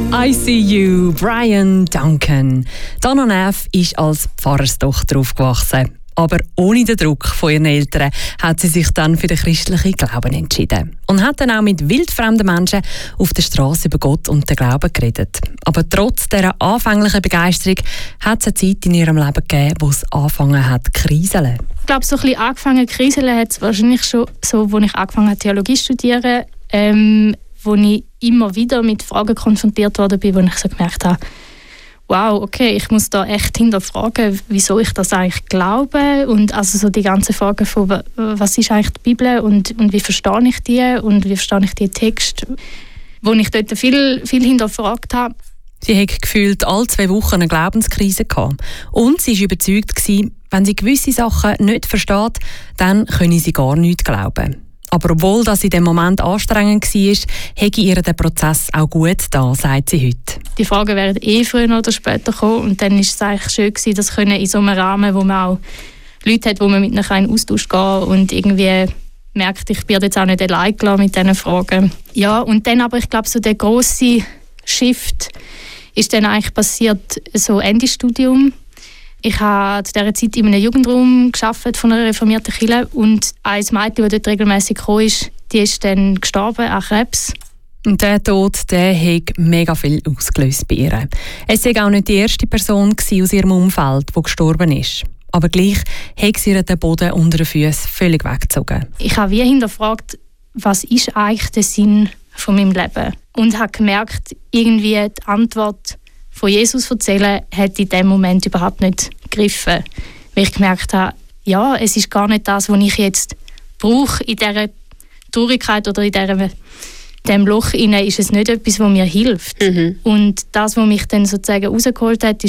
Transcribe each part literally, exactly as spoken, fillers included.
I See You, Brian Duncan. Dana Neff ist als Pfarrerstochter aufgewachsen. Aber ohne den Druck von ihren Eltern hat sie sich dann für den christlichen Glauben entschieden. Und hat dann auch mit wildfremden Menschen auf der Straße über Gott und den Glauben geredet. Aber trotz dieser anfänglichen Begeisterung hat es eine Zeit in ihrem Leben gegeben, wo es angefangen hat zu kriseln. Ich glaube, so ein bisschen angefangen zu kriseln hat es wahrscheinlich schon so, als ich angefangen habe, Theologie zu studieren, ähm, wo ich immer wieder mit Fragen konfrontiert worden bin, wo ich so gemerkt habe, wow, okay, ich muss da echt hinterfragen, wieso ich das eigentlich glaube, und also so die ganzen Fragen von, was ist eigentlich die Bibel und, und wie verstehe ich die und wie verstehe ich die Texte, wo ich dort viel, viel hinterfragt habe. Sie hat gefühlt alle zwei Wochen eine Glaubenskrise gehabt. Und sie war überzeugt, wenn sie gewisse Sachen nicht versteht, dann könne sie gar nichts glauben. Aber obwohl das in dem Moment anstrengend war, hätte ihr der Prozess auch gut da, sagt sie heute. Die Fragen werden eh früher oder später kommen, und dann war es eigentlich schön gewesen, das können in so einem Rahmen, wo man auch Leute hat, wo man mit ihnen in Austausch gehen kann und irgendwie merkt, ich bin jetzt auch nicht allein gelassen mit diesen Fragen. Ja, und dann aber, ich glaube, so der grosse Shift ist dann eigentlich passiert, so Ende Studium. Ich habe zu dieser Zeit in einem Jugendraum gearbeitet von einer reformierten Kirche, und ein Mädchen, das dort regelmässig gekommen ist, die ist dann gestorben an Krebs. Und der Tod, der hat mega viel ausgelöst bei ihr. Es war auch nicht die erste Person aus ihrem Umfeld, die gestorben ist. Aber gleich hat sie ihr den Boden unter den Füßen völlig weggezogen. Ich habe wie hinterfragt, was ist eigentlich der Sinn von meinem Leben? Und habe gemerkt, irgendwie die Antwort von Jesus erzählen hat in diesem Moment überhaupt nicht gegriffen. Weil ich gemerkt habe, ja, es ist gar nicht das, was ich jetzt brauche in dieser Traurigkeit oder in dieser, diesem Loch hinein, ist es nicht etwas, was mir hilft. Mhm. Und das, was mich dann sozusagen rausgeholt hat,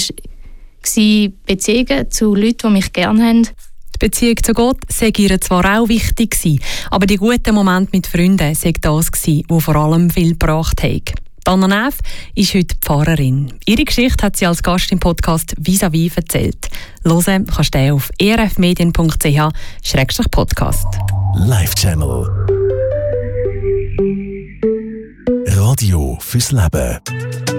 war Beziehungen zu Leuten, die mich gerne haben. Die Beziehung zu Gott sei ihr zwar auch wichtig gewesen, aber die guten Momente mit Freunden sei das gewesen, was vor allem viel gebracht hat. Dana Neff ist heute Pfarrerin. Ihre Geschichte hat sie als Gast im Podcast «Vis-à-vis» erzählt. Hören kannst du auf e r f medien punkt c h slash podcast. Live Channel. Radio fürs Leben.